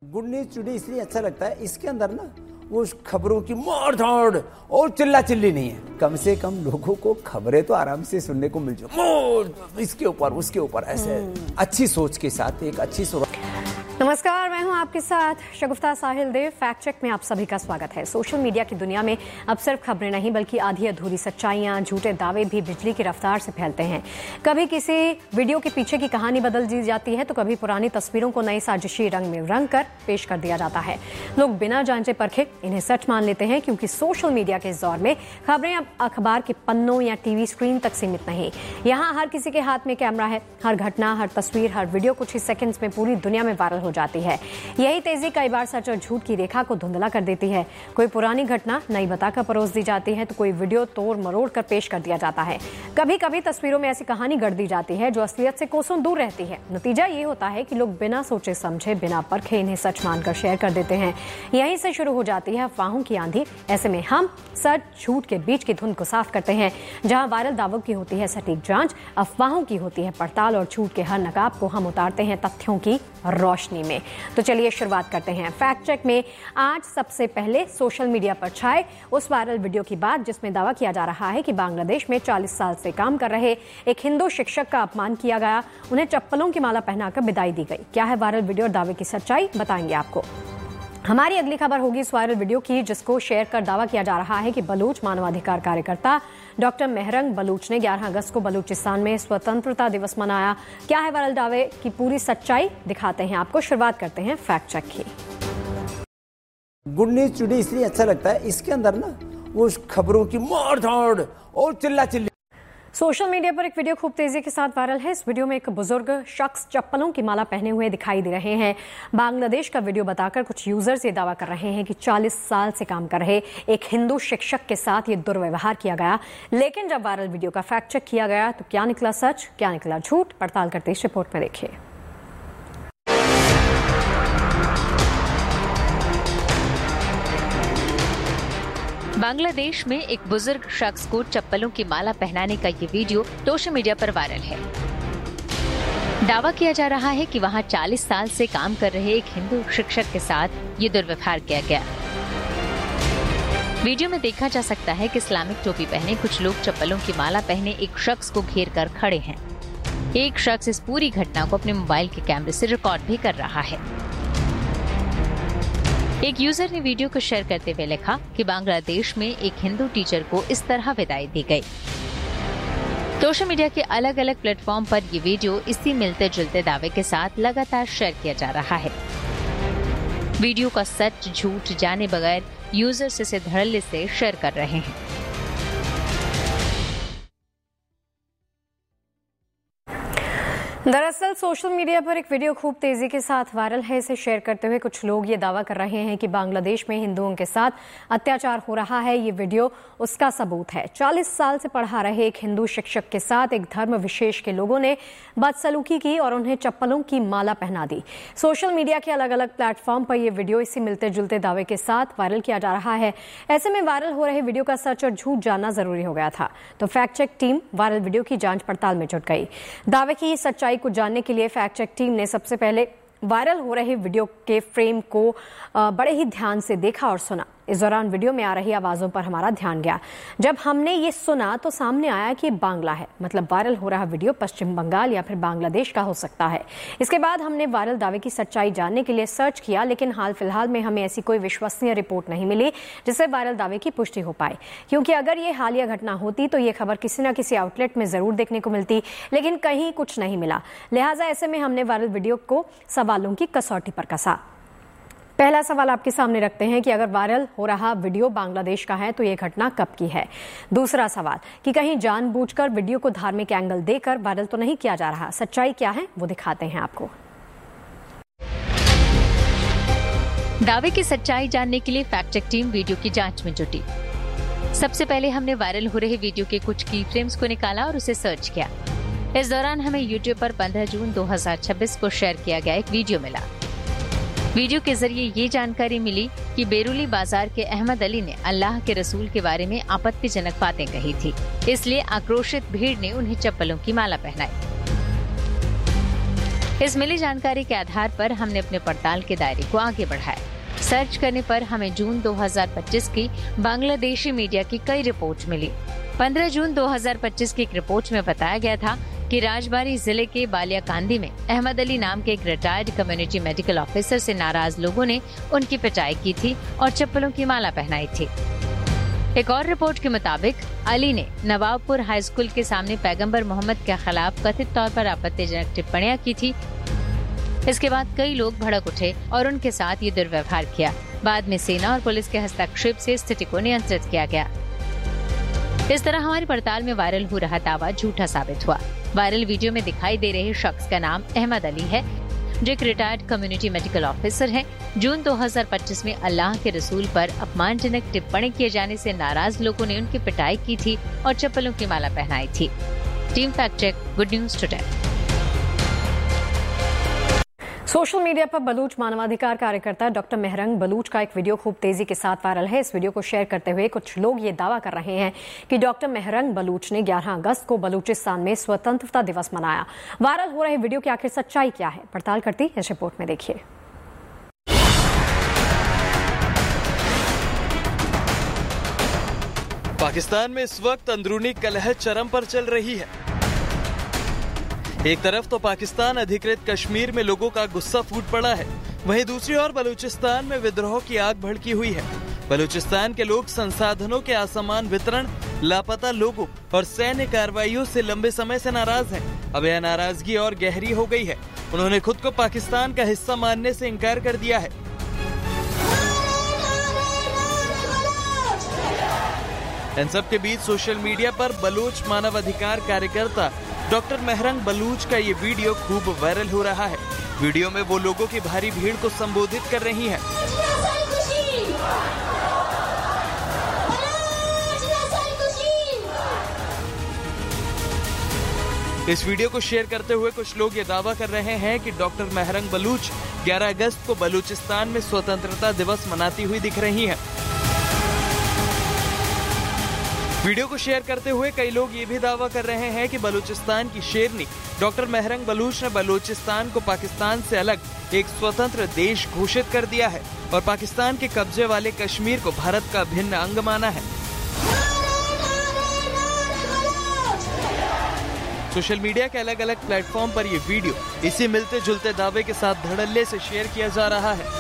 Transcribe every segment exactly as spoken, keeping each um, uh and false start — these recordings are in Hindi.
गुड न्यूज टुडे इसलिए अच्छा लगता है, इसके अंदर ना वो खबरों की मार धाड़ और चिल्ला चिल्ली नहीं है। कम से कम लोगों को खबरें तो आराम से सुनने को मिल जाए, इसके ऊपर उसके ऊपर ऐसे अच्छी सोच के साथ एक अच्छी सोच। नमस्कार, मैं हूं आपके साथ शगुफ्ता साहिल देव। फैक्ट चेक में आप सभी का स्वागत है। सोशल मीडिया की दुनिया में अब सिर्फ खबरें नहीं बल्कि आधी अधूरी सच्चाइयां, झूठे दावे भी बिजली की रफ्तार से फैलते हैं। कभी किसी वीडियो के पीछे की कहानी बदल दी जाती है तो कभी पुरानी तस्वीरों को नई साजिशी रंग में रंग कर पेश कर दिया जाता है। लोग बिना जांचे परखे इन्हें सच मान लेते हैं क्योंकि सोशल मीडिया के इस दौर में खबरें अब अखबार के पन्नों या टीवी स्क्रीन तक सीमित नहीं। यहाँ हर किसी के हाथ में कैमरा है। हर घटना, हर तस्वीर, हर वीडियो कुछ ही सेकंड्स में पूरी दुनिया में वायरल हो जाती है। यही तेजी कई बार सच और झूठ की रेखा को धुंधला कर देती है। कोई पुरानी घटना नई बताकर परोस दी जाती है तो कोई वीडियो तोड़ मरोड़ कर पेश कर दिया जाता है। कभी कभी तस्वीरों में ऐसी कहानी गढ़ दी जाती है जो असलियत से कोसों दूर रहती है। नतीजा ये होता है कि लोग बिना सोचे समझे, बिना परखे इन्हें सच मानकर शेयर कर देते हैं। यहीं से शुरू हो जाती है अफवाहों की आंधी। ऐसे में हम सच झूठ के बीच की धुंध को साफ करते हैं। जहां वायरल दावों की होती है सटीक जांच, अफवाहों की होती है पड़ताल और झूठ के हर नकाब को हम उतारते हैं तथ्यों की रोशनी में। तो चलिए शुरुआत करते हैं फैक्ट चेक में। आज सबसे पहले सोशल मीडिया पर छाए उस वायरल वीडियो की बात जिसमें दावा किया जा रहा है कि बांग्लादेश में चालीस साल से काम कर रहे एक हिंदू शिक्षक का अपमान किया गया, उन्हें चप्पलों की माला पहनाकर विदाई दी गई। क्या है वायरल वीडियो और दावे की सच्चाई, बताएंगे आपको। हमारी अगली खबर होगी इस वायरल वीडियो की जिसको शेयर कर दावा किया जा रहा है कि बलूच मानवाधिकार कार्यकर्ता डॉक्टर मेहरंग बलूच ने ग्यारह अगस्त को बलूचिस्तान में स्वतंत्रता दिवस मनाया। क्या है वायरल दावे की पूरी सच्चाई, दिखाते हैं आपको। शुरुआत करते हैं फैक्ट चेक की। गुड न्यूज टुडे इसलिए अच्छा लगता है, इसके अंदर ना वो खबरों की मार धाड़ और चिल्ला चिल्ली। सोशल मीडिया पर एक वीडियो खूब तेजी के साथ वायरल है। इस वीडियो में एक बुजुर्ग शख्स चप्पलों की माला पहने हुए दिखाई दे रहे हैं। बांग्लादेश का वीडियो बताकर कुछ यूजर्स ये दावा कर रहे हैं कि चालीस साल से काम कर रहे एक हिंदू शिक्षक के साथ ये दुर्व्यवहार किया गया। लेकिन जब वायरल वीडियो का फैक्ट चेक किया गया तो क्या निकला सच, क्या निकला झूठ, पड़ताल करते इस रिपोर्ट में देखिए। बांग्लादेश में एक बुजुर्ग शख्स को चप्पलों की माला पहनाने का ये वीडियो सोशल मीडिया पर वायरल है। दावा किया जा रहा है कि वहां चालीस साल से काम कर रहे एक हिंदू शिक्षक के साथ ये दुर्व्यवहार किया गया। वीडियो में देखा जा सकता है कि इस्लामिक टोपी पहने कुछ लोग चप्पलों की माला पहने एक शख्स को घेर कर खड़े हैं। एक शख्स इस पूरी घटना को अपने मोबाइल के कैमरे से रिकॉर्ड भी कर रहा है। एक यूजर ने वीडियो को शेयर करते हुए लिखा कि बांग्लादेश में एक हिंदू टीचर को इस तरह विदाई दी गई। सोशल मीडिया के अलग अलग प्लेटफॉर्म पर ये वीडियो इसी मिलते जुलते दावे के साथ लगातार शेयर किया जा रहा है। वीडियो का सच झूठ जाने बगैर यूजर्स इसे धड़ल्ले से शेयर कर रहे हैं। दरअसल सोशल मीडिया पर एक वीडियो खूब तेजी के साथ वायरल है। इसे शेयर करते हुए कुछ लोग ये दावा कर रहे हैं कि बांग्लादेश में हिंदुओं के साथ अत्याचार हो रहा है। ये वीडियो उसका सबूत है। चालीस साल से पढ़ा रहे एक हिंदू शिक्षक के साथ एक धर्म विशेष के लोगों ने बदसलूकी की और उन्हें चप्पलों की माला पहना दी। सोशल मीडिया के अलग अलग प्लेटफॉर्म पर यह वीडियो इसी मिलते जुलते दावे के साथ वायरल किया जा रहा है। ऐसे में वायरल हो रहे वीडियो का सच और झूठ जानना जरूरी हो गया था, तो fact check team viral video की जांच पड़ताल में जुट गई। दावे की सच्चाई को जानने के लिए फैक्ट चेक टीम ने सबसे पहले वायरल हो रहे वीडियो के फ्रेम को बड़े ही ध्यान से देखा और सुना। इस दौरान वीडियो में आ रही आवाजों पर हमारा ध्यान गया। जब हमने ये सुना तो सामने आया कि बांग्ला है, मतलब वायरल हो रहा वीडियो पश्चिम बंगाल या फिर बांग्लादेश का हो सकता है। इसके बाद हमने वायरल दावे की सच्चाई जानने के लिए सर्च किया, लेकिन हाल फिलहाल में हमें ऐसी कोई विश्वसनीय रिपोर्ट नहीं मिली जिससे वायरल दावे की पुष्टि हो पाए। क्योंकि अगर ये हालिया घटना होती तो ये खबर किसी न किसी आउटलेट में जरूर देखने को मिलती, लेकिन कहीं कुछ नहीं मिला। लिहाजा ऐसे में हमने वायरल वीडियो को सवालों की कसौटी पर कसा। पहला सवाल आपके सामने रखते हैं कि अगर वायरल हो रहा वीडियो बांग्लादेश का है तो ये घटना कब की है। दूसरा सवाल कि कहीं जानबूझकर वीडियो को धार्मिक एंगल देकर वायरल तो नहीं किया जा रहा। सच्चाई क्या है वो दिखाते हैं आपको। दावे की सच्चाई जानने के लिए फैक्ट चेक टीम वीडियो की जांच में जुटी। सबसे पहले हमने वायरल हो रहे वीडियो के कुछ की फ्रेम्स को निकाला और उसे सर्च किया। इस दौरान हमें यूट्यूब पर पंद्रह जून दो हज़ार छब्बीस को शेयर किया गया एक वीडियो मिला। वीडियो के जरिए ये जानकारी मिली कि बेरुली बाजार के अहमद अली ने अल्लाह के रसूल के बारे में आपत्तिजनक बातें कही थी, इसलिए आक्रोशित भीड़ ने उन्हें चप्पलों की माला पहनाई। इस मिली जानकारी के आधार पर हमने अपने पड़ताल के दायरे को आगे बढ़ाया। सर्च करने पर हमें जून दो हज़ार पच्चीस की बांग्लादेशी मीडिया की कई रिपोर्ट मिली। पंद्रह जून दो हज़ार पच्चीस की एक रिपोर्ट में बताया गया था कि राजबारी जिले के बालियाकांदी में अहमद अली नाम के एक रिटायर्ड कम्युनिटी मेडिकल ऑफिसर से नाराज लोगों ने उनकी पिटाई की थी और चप्पलों की माला पहनाई थी। एक और रिपोर्ट के मुताबिक अली ने नवाबपुर हाई स्कूल के सामने पैगंबर मोहम्मद के खिलाफ कथित तौर पर आपत्तिजनक टिप्पणियां की थी। इसके बाद कई लोग भड़क उठे और उनके साथ ये दुर्व्यवहार किया। बाद में सेना और पुलिस के हस्तक्षेप से स्थिति को नियंत्रित किया गया। इस तरह हमारी पड़ताल में वायरल हो रहा दावा झूठा साबित हुआ। वायरल वीडियो में दिखाई दे रहे शख्स का नाम अहमद अली है, जो एक रिटायर्ड कम्युनिटी मेडिकल ऑफिसर है। जून दो हज़ार पच्चीस में अल्लाह के रसूल पर अपमानजनक टिप्पणी किए जाने से नाराज लोगों ने उनकी पिटाई की थी और चप्पलों की माला पहनाई थी। Team fact check, good news today. Social media पर बलूच मानवाधिकार कार्यकर्ता डॉक्टर मेहरंग बलूच का एक वीडियो खूब तेजी के साथ वायरल है। इस वीडियो को शेयर करते हुए कुछ लोग ये दावा कर रहे हैं कि डॉक्टर मेहरंग बलूच ने ग्यारह अगस्त को बलूचिस्तान में स्वतंत्रता दिवस मनाया। वायरल हो रहे वीडियो की आखिर सच्चाई क्या है, पड़ताल करती इस रिपोर्ट में देखिए। पाकिस्तान में इस वक्त अंदरूनी कलह चरम पर चल रही है। एक तरफ तो पाकिस्तान अधिकृत कश्मीर में लोगों का गुस्सा फूट पड़ा है, वहीं दूसरी ओर बलूचिस्तान में विद्रोह की आग भड़की हुई है। बलूचिस्तान के लोग संसाधनों के असमान वितरण, लापता लोगों और सैन्य कार्रवाइयों से लंबे समय से नाराज हैं। अब यह नाराजगी और गहरी हो गई है। उन्होंने खुद को पाकिस्तान का हिस्सा मानने से इनकार कर दिया है। इन सब के बीच सोशल मीडिया पर बलूच मानवाधिकार कार्यकर्ता डॉक्टर मेहरंग बलूच का ये वीडियो खूब वायरल हो रहा है। वीडियो में वो लोगों की भारी भीड़ को संबोधित कर रही हैं। इस वीडियो को शेयर करते हुए कुछ लोग ये दावा कर रहे हैं कि डॉक्टर मेहरंग बलूच ग्यारह अगस्त को बलूचिस्तान में स्वतंत्रता दिवस मनाती हुई दिख रही हैं। वीडियो को शेयर करते हुए कई लोग ये भी दावा कर रहे हैं कि बलूचिस्तान की शेरनी डॉक्टर मेहरंग बलूच ने बलूचिस्तान को पाकिस्तान से अलग एक स्वतंत्र देश घोषित कर दिया है और पाकिस्तान के कब्जे वाले कश्मीर को भारत का भिन्न अंग माना है। सोशल मीडिया के अलग अलग प्लेटफॉर्म पर ये वीडियो इसी मिलते जुलते दावे के साथ धड़ल्ले से शेयर किया जा रहा है।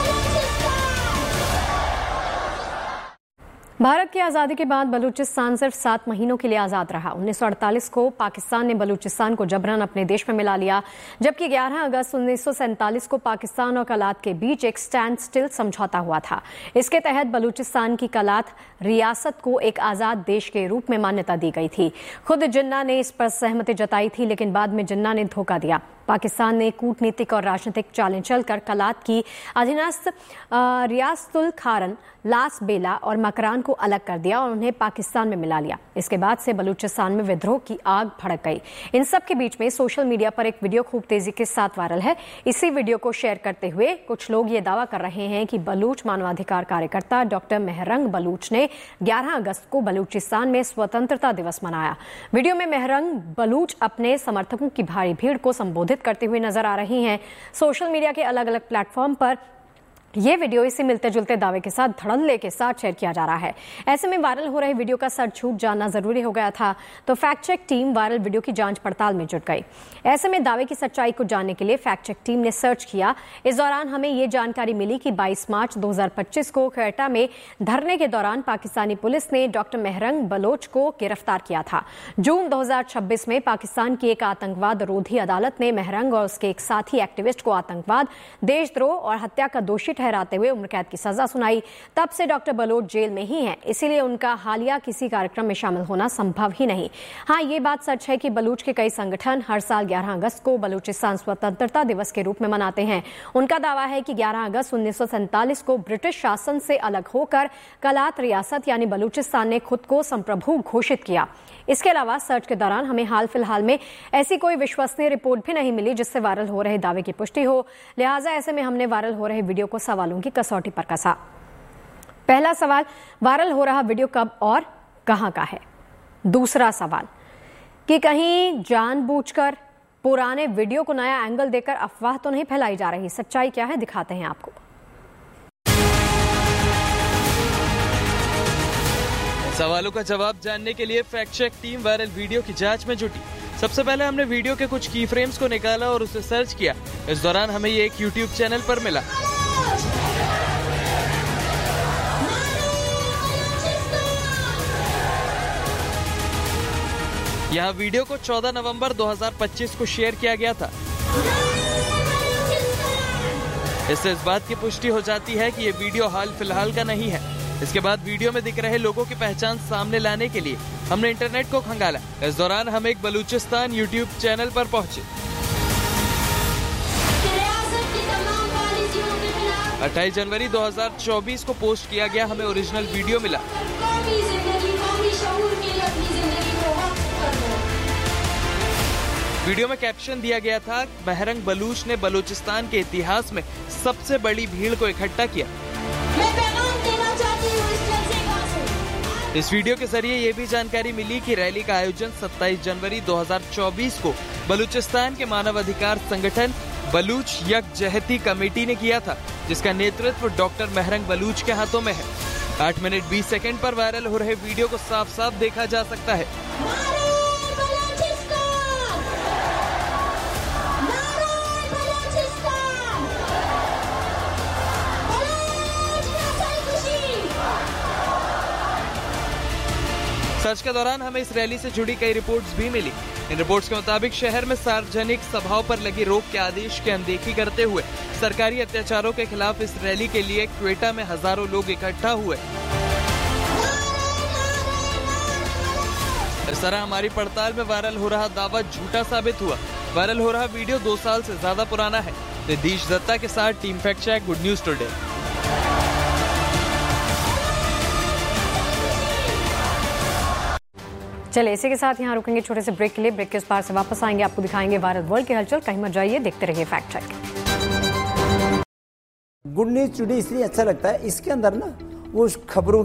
भारत की आज़ादी के बाद बलूचिस्तान सिर्फ सात महीनों के लिए आज़ाद रहा। उन्नीस सौ अड़तालीस को पाकिस्तान ने बलूचिस्तान को जबरन अपने देश में मिला लिया, जबकि ग्यारह अगस्त उन्नीस सौ सैंतालीस को पाकिस्तान और कलात के बीच एक स्टैंड स्टिल समझौता हुआ था। इसके तहत बलूचिस्तान की कलात रियासत को एक आज़ाद देश के रूप में मान्यता दी गई थी। खुद जिन्ना ने इस पर सहमति जताई थी, लेकिन बाद में जिन्ना ने धोखा दिया। पाकिस्तान ने कूटनीतिक और राजनीतिक चालें चलकर कलात की अधीनस्थ रियासतुल खारन, लास बेला और मकरान को अलग कर दिया और उन्हें पाकिस्तान में मिला लिया। इसके बाद से बलूचिस्तान में विद्रोह की आग भड़क गई। इन सब के बीच में सोशल मीडिया पर एक वीडियो खूब तेजी के साथ वायरल है। इसी वीडियो को शेयर करते हुए कुछ लोग ये दावा कर रहे हैं कि बलूच मानवाधिकार कार्यकर्ता डॉक्टर मेहरंग बलूच ने ग्यारह अगस्त को बलूचिस्तान में स्वतंत्रता दिवस मनाया। वीडियो में मेहरंग बलूच अपने समर्थकों की भारी भीड़ को संबोधित करते हुए नजर आ रही हैं। सोशल मीडिया के अलग अलग प्लेटफॉर्म पर ये वीडियो इसी मिलते जुलते दावे के साथ धड़ल्ले के साथ शेयर किया जा रहा है। ऐसे में वायरल हो रहे वीडियो का सच झूठ जानना जरूरी हो गया था, तो fact check team viral video की जांच पड़ताल में जुट गई। ऐसे में दावे की सच्चाई को जानने के लिए फैक्ट चेक टीम ने सर्च किया। इस दौरान हमें ये जानकारी मिली कि बाईस मार्च दो हज़ार पच्चीस को क्वेटा में धरने के दौरान पाकिस्तानी पुलिस ने डॉक्टर मेहरंग बलोच को गिरफ्तार किया था। जून दो हजार छब्बीस में पाकिस्तान की एक आतंकवाद रोधी अदालत ने मेहरंग और उसके एक साथी एक्टिविस्ट को आतंकवाद, देशद्रोह और हत्या का दोषी ठहराते हुए उम्र कैद की सजा सुनाई। तब से डॉक्टर बलोच जेल में ही हैं, इसीलिए उनका हालिया किसी कार्यक्रम में शामिल होना संभव ही नहीं। हाँ, ये बात सच है कि बलूच के कई संगठन हर साल ग्यारह अगस्त को बलूचिस्तान स्वतंत्रता दिवस के रूप में मनाते हैं। उनका दावा है कि ग्यारह अगस्त उन्नीस सौ सैंतालीस को ब्रिटिश शासन से अलग होकर कलात रियासत यानी बलूचिस्तान ने खुद को संप्रभु घोषित किया। इसके अलावा सर्च के दौरान हमें हाल फिलहाल में ऐसी कोई विश्वसनीय रिपोर्ट भी नहीं मिली जिससे वायरल हो रहे दावे की पुष्टि हो। लिहाजा ऐसे में हमने वायरल हो रहे वीडियो को सवालों की कसौटी पर कसा। पहला सवाल, वायरल हो रहा वीडियो कब और कहां का है? दूसरा सवाल कि कहीं जानबूझकर पुराने वीडियो को नया एंगल देकर अफवाह तो नहीं फैलाई जा रही, सच्चाई क्या है दिखाते हैं आपको। सवालों का जवाब जानने के लिए fact check team viral video की जांच में जुटी। सबसे पहले हमने वीडियो के कुछ की फ्रेम्स को निकाला और उसे सर्च किया। इस दौरान हमें ये एक यूट्यूब चैनल पर मिला। यहाँ वीडियो को चौदह नवंबर दो हज़ार पच्चीस को शेयर किया गया था। इससे इस बात की पुष्टि हो जाती है कि ये वीडियो हाल फिलहाल का नहीं है। इसके बाद वीडियो में दिख रहे लोगों की पहचान सामने लाने के लिए हमने इंटरनेट को खंगाला। इस दौरान हम एक बलूचिस्तान यूट्यूब चैनल पर पहुंचे। अट्ठाईस जनवरी दो हज़ार चौबीस को पोस्ट किया गया हमें ओरिजिनल वीडियो मिला। वीडियो में कैप्शन दिया गया था, महरंग बलूच ने बलूचिस्तान के इतिहास में सबसे बड़ी भीड़ को इकट्ठा किया। इस वीडियो के जरिए ये भी जानकारी मिली कि रैली का आयोजन सत्ताईस जनवरी दो हज़ार चौबीस को बलूचिस्तान के मानवाधिकार संगठन बलूच यकजहती कमेटी ने किया था, जिसका नेतृत्व डॉक्टर महरंग बलूच के हाथों में है। आठ मिनट बीस सेकंड पर वायरल हो रहे वीडियो को साफ साफ देखा जा सकता है। सर्च के दौरान हमें इस रैली से जुड़ी कई रिपोर्ट्स भी मिली। इन रिपोर्ट्स के मुताबिक शहर में सार्वजनिक सभाओं पर लगी रोक के आदेश की अनदेखी करते हुए सरकारी अत्याचारों के खिलाफ इस रैली के लिए क्वेटा में हजारों लोग इकट्ठा हुए। इस तरह हमारी पड़ताल में वायरल हो रहा दावा झूठा साबित हुआ। वायरल हो रहा वीडियो दो साल से ज्यादा पुराना है। निधीश दत्ता के साथ team fact check, good news today. चलिए इसी के साथ यहाँ रुकेंगे छोटे से ब्रेक के लिए। ब्रेक के उस पार से वापस आएंगे, आपको दिखाएंगे भारत वर्ल्ड की हलचल। कहीं मत जाइए, देखते रहिए fact check. Good news today इसलिए अच्छा लगता है, इसके अंदर ना वो खबरों